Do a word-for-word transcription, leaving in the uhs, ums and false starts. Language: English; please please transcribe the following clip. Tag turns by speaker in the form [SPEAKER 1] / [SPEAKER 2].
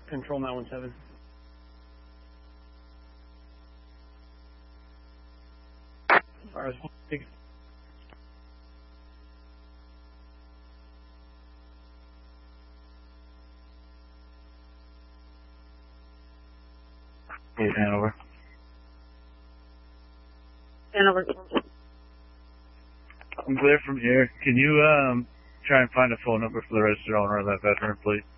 [SPEAKER 1] Control nine one seven. As far as six.
[SPEAKER 2] Eight Hanover.
[SPEAKER 1] Hanover.
[SPEAKER 2] I'm clear from here. Can you um try and find a phone number for the registered owner of that veteran, please?